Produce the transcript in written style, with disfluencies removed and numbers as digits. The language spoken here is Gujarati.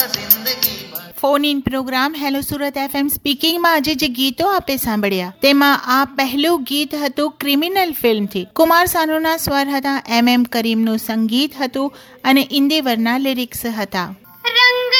Phone in programme hello Surat FM સ્પીકિંગમાં આજે જે ગીતો આપે સાંભળ્યા તેમાં આ પહેલું ગીત હતું ક્રિમિનલ ફિલ્મથી. કુમાર સાનુના સ્વર હતા, MM કરીમનું સંગીત હતું અને ઇન્દેવરના લિરિક્સ હતા.